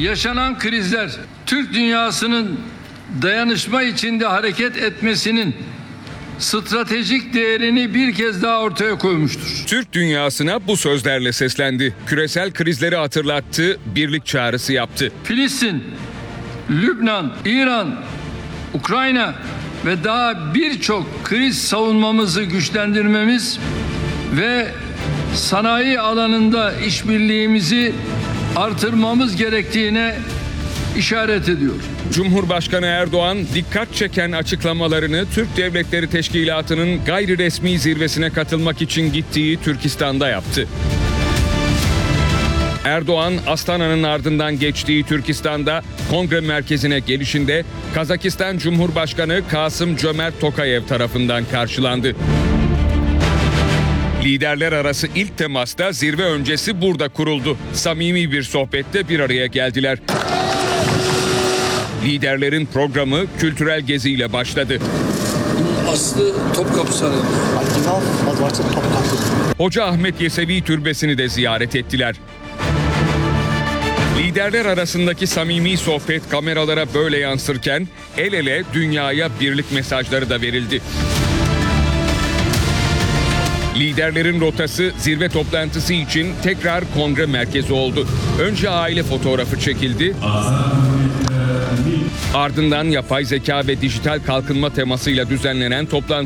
Yaşanan krizler Türk dünyasının dayanışma içinde hareket etmesinin stratejik değerini bir kez daha ortaya koymuştur. Türk dünyasına bu sözlerle seslendi. Küresel krizleri hatırlattı, birlik çağrısı yaptı. Filistin, Lübnan, İran, Ukrayna ve daha birçok kriz savunmamızı güçlendirmemiz ve sanayi alanında işbirliğimizi artırmamız gerektiğine işaret ediyor. Cumhurbaşkanı Erdoğan dikkat çeken açıklamalarını Türk Devletleri Teşkilatı'nın gayri resmi zirvesine katılmak için gittiği Türkistan'da yaptı. Erdoğan, Astana'nın ardından geçtiği Türkistan'da kongre merkezine gelişinde Kazakistan Cumhurbaşkanı Kasım-Cömert Tokayev tarafından karşılandı. Liderler arası ilk temasta zirve öncesi burada kuruldu. Samimi bir sohbette bir araya geldiler. Liderlerin programı kültürel geziyle başladı. Aslı Topkapı Sarayı. Hoca Ahmet Yesevi Türbesi'ni de ziyaret ettiler. Liderler arasındaki samimi sohbet kameralara böyle yansırken el ele dünyaya birlik mesajları da verildi. Liderlerin rotası zirve toplantısı için tekrar kongre merkezi oldu. Önce aile fotoğrafı çekildi. Ardından yapay zeka ve dijital kalkınma temasıyla düzenlenen toplantı